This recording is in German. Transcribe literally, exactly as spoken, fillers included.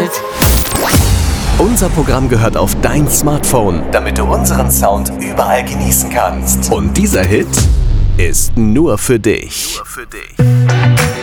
Gold. Unser Programm gehört auf dein Smartphone, damit du unseren Sound überall genießen kannst. Und dieser Hit ist nur für dich. Nur für dich.